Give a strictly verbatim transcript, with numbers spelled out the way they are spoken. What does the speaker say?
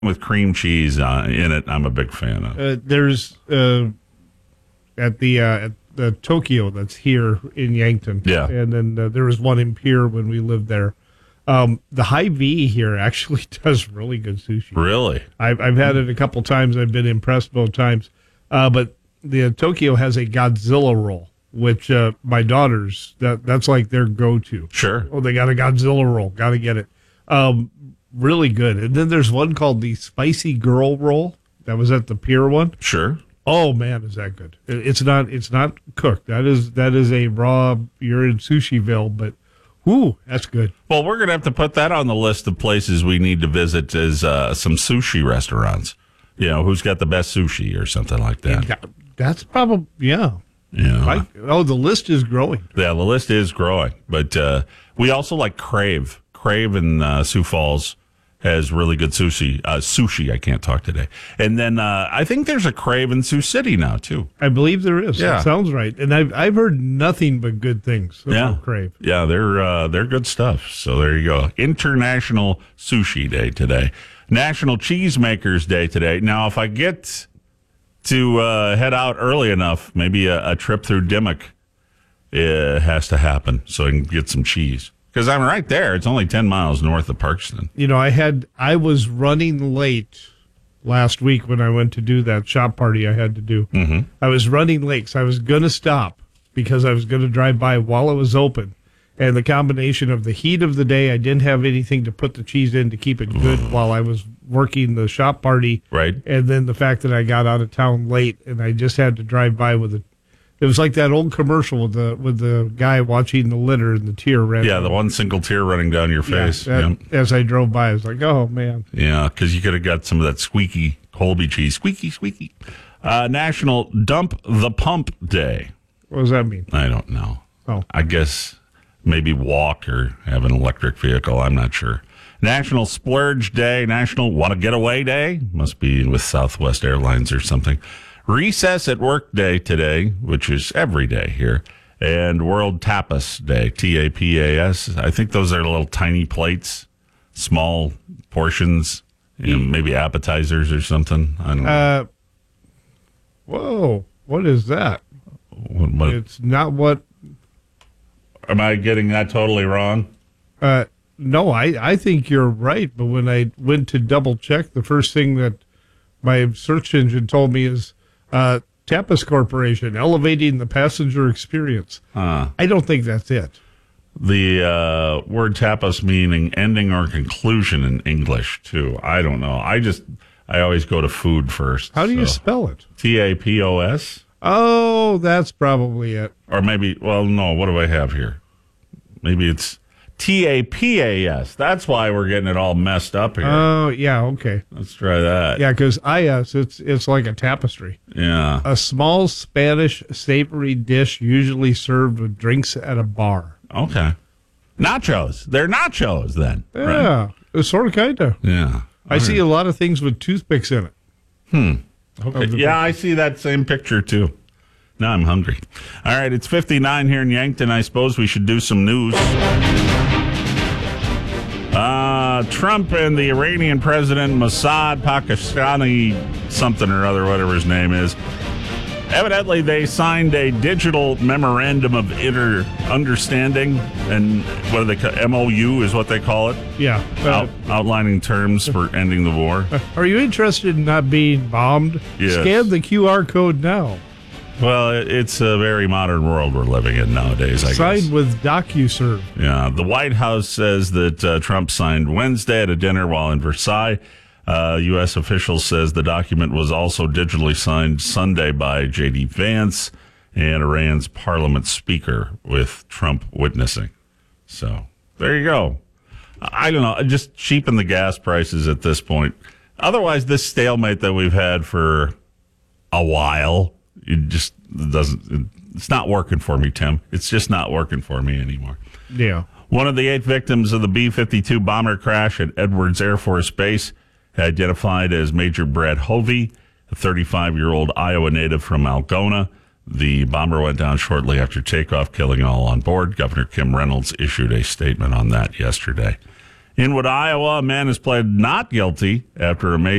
with cream cheese uh, in it, I'm a big fan of. Uh, there's uh, at the uh, at the Tokyo that's here in Yankton. Yeah. And then uh, there was one in Pierre when we lived there. Um, the Hy-Vee here actually does really good sushi. Really? I've, I've had it a couple times. I've been impressed both times. Uh, but the uh, Tokyo has a Godzilla roll, which uh, my daughters, that that's like their go-to. Sure. Oh, they got a Godzilla roll. Got to get it. Um, really good. And then there's one called the Spicy Girl Roll. That was at the Pier one. Sure. Oh man, is that good? It's not. It's not cooked. That is. That is a raw. You're in Sushiville, but whoo, that's good. Well, we're gonna have to put that on the list of places we need to visit. Is uh, some sushi restaurants. You know, who's got the best sushi or something like that. That's probably yeah. Yeah. I, oh, the list is growing. Yeah, the list is growing. But uh, we also like Crave. Crave in uh, Sioux Falls has really good sushi. Uh, sushi, I can't talk today. And then uh, I think there's a Crave in Sioux City now, too. I believe there is. Yeah. That sounds right. And I've I've heard nothing but good things about Yeah. Crave. Yeah, they're uh, they're good stuff. So there you go. International Sushi Day today. National Cheesemakers Day today. Now, if I get to uh, head out early enough, maybe a, a trip through Dimmock uh, has to happen so I can get some cheese. Because I'm right there. It's only ten miles north of Parkston. You know, I had I was running late last week when I went to do that shop party I had to do. Mm-hmm. I was running late, so I was going to stop because I was going to drive by while it was open. And the combination of the heat of the day, I didn't have anything to put the cheese in to keep it good mm. while I was working the shop party. Right. And then the fact that I got out of town late and I just had to drive by with it. It was like that old commercial with the with the guy watching the litter and the tear running. Yeah, the one single tear running down your face. Yeah, that, yeah. As I drove by, I was like, oh, man. Yeah, because you could have got some of that squeaky Colby cheese. Squeaky, squeaky. Uh, National Dump the Pump Day. What does that mean? I don't know. Oh. I guess maybe walk or have an electric vehicle. I'm not sure. National Splurge Day. National Want to Get Away Day. Must be with Southwest Airlines or something. Recess at Work Day today, which is every day here, and World Tapas Day, T A P A S. I think those are little tiny plates, small portions, you know, maybe appetizers or something. I don't know. Uh, whoa, what is that? What, what, it's not what... am I getting that totally wrong? Uh, no, I, I think you're right, but when I went to double check, the first thing that my search engine told me is Uh, Tapas Corporation, elevating the passenger experience. Uh, I don't think that's it. The uh, word tapas meaning ending or conclusion in English, too. I don't know. I just, I always go to food first. How do so. you spell it? T A P O S? Oh, that's probably it. Or maybe, well, no, what do I have here? Maybe it's T A P A S. That's why we're getting it all messed up here. Oh, yeah, okay. Let's try that. Yeah, because I S, it's it's like a tapestry. Yeah. A small Spanish savory dish usually served with drinks at a bar. Okay. Nachos. They're nachos then. Yeah, right? it's sort of, kind of. Yeah. I see a lot of things with toothpicks in it. Hmm. Okay. Yeah, I see that same picture too. Now I'm hungry. All right, it's fifty-nine here in Yankton. I suppose we should do some news. Uh, Trump and the Iranian president, Mossad Pakistani something or other, whatever his name is, evidently they signed a digital memorandum of inter understanding, and what do they call M O U is what they call it? Yeah. Uh, Out, outlining terms for ending the war. Are you interested in not being bombed? Yes. Scan the Q R code now. Well, it's a very modern world we're living in nowadays, I Signed guess. with DocuServe. Yeah, the White House says that uh, Trump signed Wednesday at a dinner while in Versailles. Uh, U S officials says the document was also digitally signed Sunday by J D Vance and Iran's parliament speaker, with Trump witnessing. So there you go. I don't know, just cheapen the gas prices at this point. Otherwise, this stalemate that we've had for a while, it just doesn't, it's not working for me, Tim. It's just not working for me anymore. Yeah. One of the eight victims of the B fifty-two bomber crash at Edwards Air Force Base, identified as Major Brad Hovey, a thirty-five-year-old Iowa native from Algona. The bomber went down shortly after takeoff, killing all on board. Governor Kim Reynolds issued a statement on that yesterday. Inwood, Iowa, a man has pled not guilty after a May